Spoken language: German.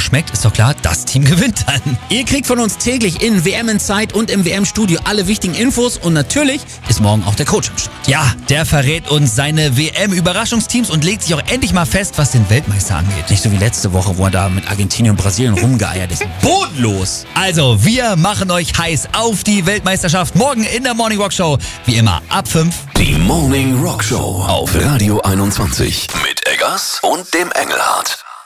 schmeckt, ist doch klar, das Team gewinnt dann. Ihr kriegt von uns täglich in WM Inside und im WM-Studio alle wichtigen Infos und natürlich ist morgen auch der Coach am Start. Ja, der verrät uns seine WM-Überraschungsteams und legt sich auch endlich mal fest, was den Weltmeister angeht. Nicht so wie letzte Woche, wo er da mit Argentinien und Brasilien rumgeeiert ist. Bodenlos! Also, wir machen euch heiß auf die Weltmeisterschaft morgen in der Morning Rock Show. Wie immer ab 5. Die Morning Rock Show auf Radio 21 mit Eggers und dem Engelhardt.